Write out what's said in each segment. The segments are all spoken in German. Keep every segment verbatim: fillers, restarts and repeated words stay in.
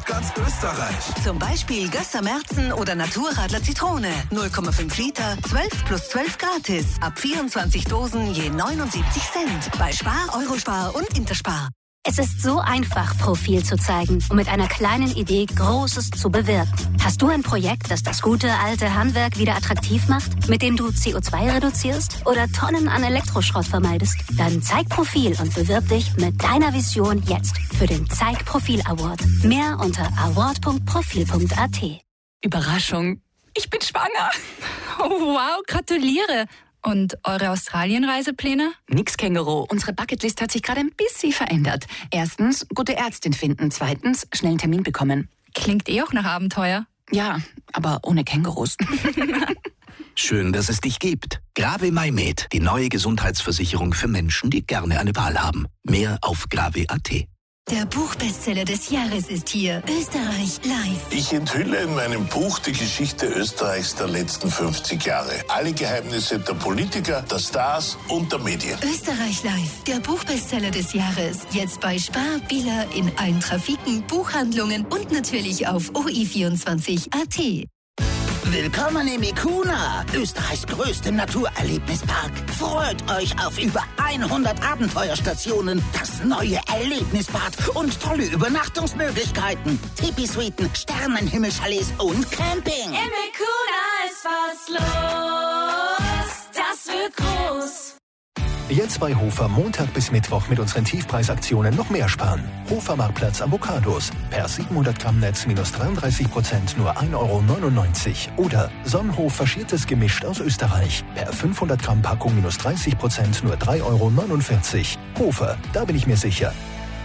hat ganz Österreich. Zum Beispiel Gösser Märzen oder Naturradler Zitrone. null Komma fünf Liter, zwölf plus zwölf gratis. Ab vierundzwanzig Dosen je neunundsiebzig Cent. Bei Spar, Eurospar und Interspar. Es ist so einfach, Profil zu zeigen und mit einer kleinen Idee Großes zu bewirken. Hast du ein Projekt, das das gute alte Handwerk wieder attraktiv macht, mit dem du C O zwei reduzierst oder Tonnen an Elektroschrott vermeidest? Dann zeig Profil und bewirb dich mit deiner Vision jetzt für den Zeig Profil Award. Mehr unter award punkt profil punkt a t. Überraschung, ich bin schwanger. Oh, wow, gratuliere. Und eure Australien-Reisepläne? Nix, Känguru. Unsere Bucketlist hat sich gerade ein bisschen verändert. Erstens, gute Ärztin finden. Zweitens, schnell einen Termin bekommen. Klingt eh auch nach Abenteuer. Ja, aber ohne Kängurus. Schön, dass es dich gibt. Grave MyMed, die neue Gesundheitsversicherung für Menschen, die gerne eine Wahl haben. Mehr auf grave punkt a t. Der Buchbestseller des Jahres ist hier. Österreich live. Ich enthülle in meinem Buch die Geschichte Österreichs der letzten fünfzig Jahre. Alle Geheimnisse der Politiker, der Stars und der Medien. Österreich live. Der Buchbestseller des Jahres. Jetzt bei Spar, Billa, in allen Trafiken, Buchhandlungen und natürlich auf o i vierundzwanzig punkt a t. Willkommen im Ikuna, Österreichs größtem Naturerlebnispark. Freut euch auf über hundert Abenteuerstationen, das neue Erlebnisbad und tolle Übernachtungsmöglichkeiten. Tipi-Suiten, Sternenhimmelchalets und Camping. Im Ikuna ist was los, das wird groß. Jetzt bei Hofer Montag bis Mittwoch mit unseren Tiefpreisaktionen noch mehr sparen. Hofer Marktplatz Avocados. Per siebenhundert Gramm Netz minus dreiunddreißig Prozent nur ein Euro neunundneunzig. Oder Sonnenhof faschiertes gemischt aus Österreich. Per fünfhundert Gramm Packung minus dreißig Prozent nur drei Euro neunundvierzig. Hofer, da bin ich mir sicher.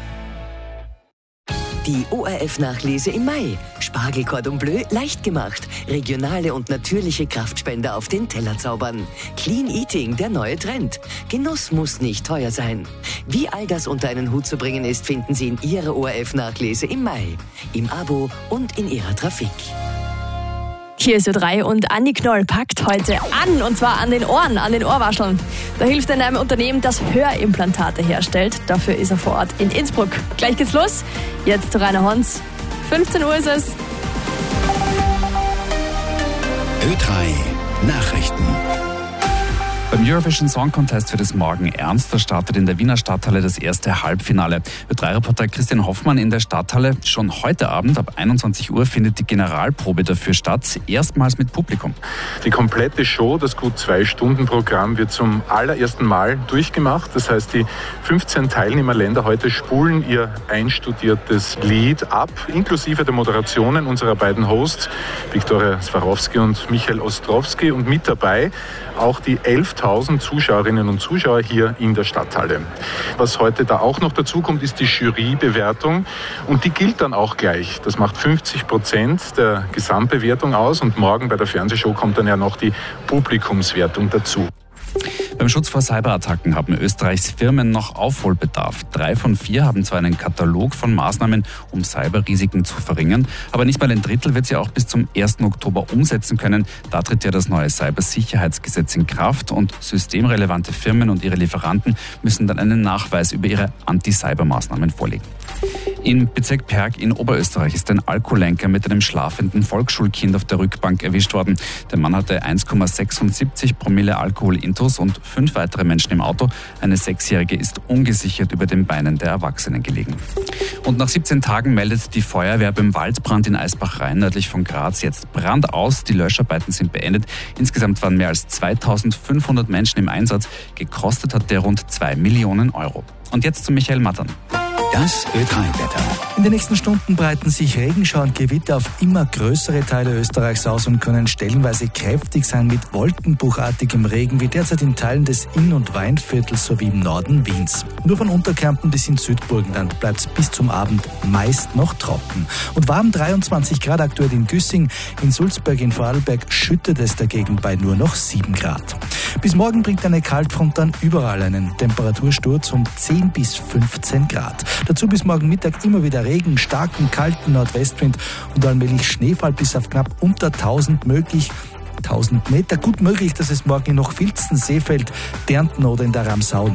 Die O R F-Nachlese im Mai. Spargel Cordon Bleu leicht gemacht. Regionale und natürliche Kraftspender auf den Teller zaubern. Clean Eating, der neue Trend. Genuss muss nicht teuer sein. Wie all das unter einen Hut zu bringen ist, finden Sie in Ihrer O R F-Nachlese im Mai. Im Abo und in Ihrer Trafik. Hier ist Ö drei und Anni Knoll packt heute an, und zwar an den Ohren, an den Ohrwascheln. Da hilft er in einem Unternehmen, das Hörimplantate herstellt. Dafür ist er vor Ort in Innsbruck. Gleich geht's los. Jetzt zu Rainer Hons. fünfzehn Uhr ist es. Ö drei Nachrichten. Beim Eurovision Song Contest wird es morgen ernst. Da startet in der Wiener Stadthalle das erste Halbfinale. Ö drei Reporter Christian Hoffmann in der Stadthalle. Schon heute Abend ab einundzwanzig Uhr findet die Generalprobe dafür statt. Erstmals mit Publikum. Die komplette Show, das gut zwei Stunden Programm, wird zum allerersten Mal durchgemacht. Das heißt, die fünfzehn Teilnehmerländer heute spulen ihr einstudiertes Lied ab, inklusive der Moderationen unserer beiden Hosts, Viktoria Swarovski und Michael Ostrowski. Und mit dabei auch die elftausend Zuschauerinnen und Zuschauer hier in der Stadthalle. Was heute da auch noch dazu kommt, ist die Jurybewertung. Und die gilt dann auch gleich. Das macht fünfzig Prozent der Gesamtbewertung aus. Und morgen bei der Fernsehshow kommt dann ja noch die Publikumswertung dazu. Beim Schutz vor Cyberattacken haben Österreichs Firmen noch Aufholbedarf. Drei von vier haben zwar einen Katalog von Maßnahmen, um Cyberrisiken zu verringern, aber nicht mal ein Drittel wird sie auch bis zum ersten Oktober umsetzen können. Da tritt ja das neue Cybersicherheitsgesetz in Kraft und systemrelevante Firmen und ihre Lieferanten müssen dann einen Nachweis über ihre Anti-Cyber-Maßnahmen vorlegen. In Bezirk Perg in Oberösterreich ist ein Alkoholenker mit einem schlafenden Volksschulkind auf der Rückbank erwischt worden. Der Mann hatte eins Komma sechsundsiebzig Promille Alkohol intus und fünf weitere Menschen im Auto. Eine Sechsjährige ist ungesichert über den Beinen der Erwachsenen gelegen. Und nach siebzehn Tagen meldet die Feuerwehr beim Waldbrand in Eisbach-Rhein nördlich von Graz jetzt Brand aus. Die Löscharbeiten sind beendet. Insgesamt waren mehr als zweitausendfünfhundert Menschen im Einsatz. Gekostet hat der rund zwei Millionen Euro. Und jetzt zu Michael Mattern. Das Ö drei Wetter. In den nächsten Stunden breiten sich Regenschauer und Gewitter auf immer größere Teile Österreichs aus und können stellenweise kräftig sein mit wolkenbruchartigem Regen, wie derzeit in Teilen des Inn- und Weinviertels sowie im Norden Wiens. Nur von Unterkärnten bis ins Südburgenland bleibt es bis zum Abend meist noch trocken. Und warm dreiundzwanzig Grad aktuell in Güssing, in Sulzberg in Vorarlberg schüttet es dagegen bei nur noch sieben Grad. Bis morgen bringt eine Kaltfront dann überall einen Temperatursturz um zehn bis fünfzehn Grad. Dazu bis morgen Mittag immer wieder Regen, starken, kalten Nordwestwind und allmählich Schneefall bis auf knapp unter tausend möglich. tausend Meter. Gut möglich, dass es morgen noch Vilzen, Seefeld, Därnten oder in der Ramsau